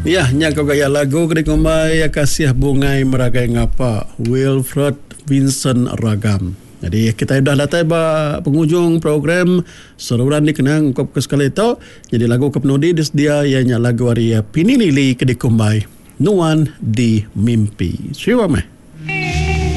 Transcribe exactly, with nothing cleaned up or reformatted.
Ya, nya kau gaya lagu kedi kumbai ya kasih bungai meragai ngapa Wilfred Vincent Ragam. Jadi kita dah datang ba penghujung program seruran dikenang kop ke sekali itu. Jadi lagu kepenudi disdia ianya lagu Aria Pinilili kedi kumbai Nuan di Mimpi. Siapa meh?